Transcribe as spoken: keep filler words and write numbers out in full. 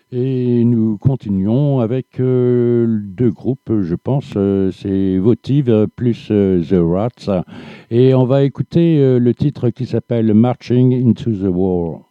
Et nous continuons avec euh, deux groupes, je pense, euh, c'est Votive plus euh, The Rats. Et on va écouter euh, le titre qui s'appelle Marching into the War.